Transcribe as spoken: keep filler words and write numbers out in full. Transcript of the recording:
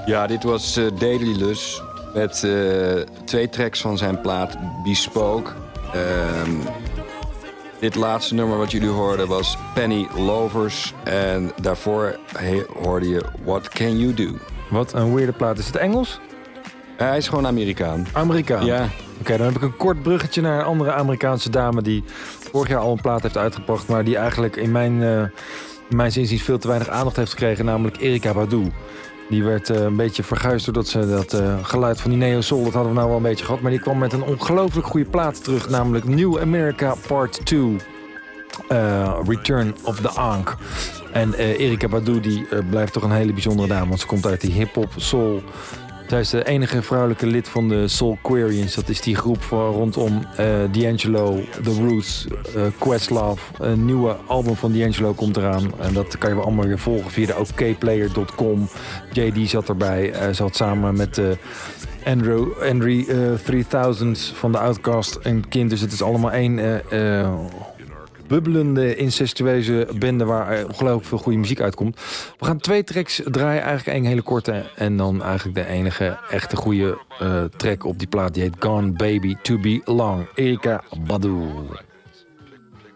Ja, dit was uh, Daedalus met uh, twee tracks van zijn plaat Bespoke. Um, dit laatste nummer wat jullie hoorden was Penny Lovers. En daarvoor he- hoorde je What Can You Do? Wat een weirde plaat. Is het Engels? Uh, hij is gewoon Amerikaan. Amerikaan? Ja. Oké, okay, dan heb ik een kort bruggetje naar een andere Amerikaanse dame... die vorig jaar al een plaat heeft uitgebracht... maar die eigenlijk in mijn, uh, in mijn zinziens veel te weinig aandacht heeft gekregen... namelijk Erykah Badu. Die werd uh, een beetje verguisd doordat ze dat uh, geluid van die neo-soul... dat hadden we nou wel een beetje gehad... maar die kwam met een ongelooflijk goede plaat terug... namelijk New America Part twee... Uh, Return of the Ankh. En uh, Erykah Badu die uh, blijft toch een hele bijzondere dame... want ze komt uit die hip-hop, soul... Zij is de enige vrouwelijke lid van de Soulquarians. Dat is die groep voor, rondom uh, D'Angelo, The Roots, uh, Questlove. Een nieuwe album van D'Angelo komt eraan. En dat kan je wel allemaal weer volgen via de o k player dot com. J D zat erbij. Hij uh, zat samen met uh, Andrew, Andrew uh, driehonderd van de Outkast en Kind. Dus het is allemaal één... Uh, uh, bubbelende, incestueuze bende waar ongelooflijk veel goede muziek uitkomt. We gaan twee tracks draaien, eigenlijk één hele korte en dan eigenlijk de enige echte goede uh, track op die plaat. Die heet Gone Baby To Be Long. Erykah Badu.